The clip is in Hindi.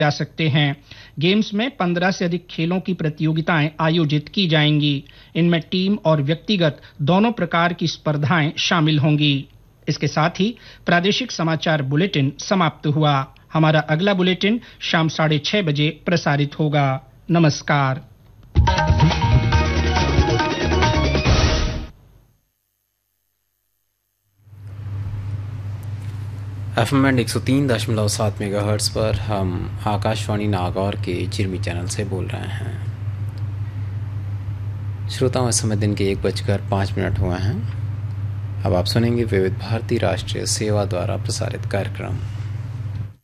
जा सकते हैं। गेम्स में 15 से अधिक खेलों की प्रतियोगिताएं आयोजित की जाएंगी। इनमें टीम और व्यक्तिगत दोनों प्रकार की स्पर्धाएं शामिल होंगी। इसके साथ ही प्रादेशिक समाचार बुलेटिन समाप्त हुआ। हमारा अगला बुलेटिन शाम 6:30 बजे प्रसारित होगा। नमस्कार। FM बैंड 103.7 मेगाहर्ट्ज़ पर हम आकाशवाणी नागौर के चिरमी चैनल से बोल रहे हैं। श्रोताओं, इस समय दिन के 1:05 हुए हैं। अब आप सुनेंगे विविध भारती राष्ट्रीय सेवा द्वारा प्रसारित कार्यक्रम।